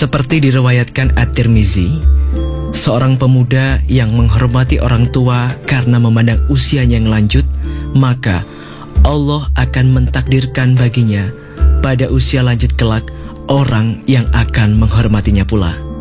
Seperti diriwayatkan At-Tirmizi, seorang pemuda yang menghormati orang tua karena memandang usianya yang lanjut, maka Allah akan mentakdirkan baginya pada usia lanjut kelak orang yang akan menghormatinya pula.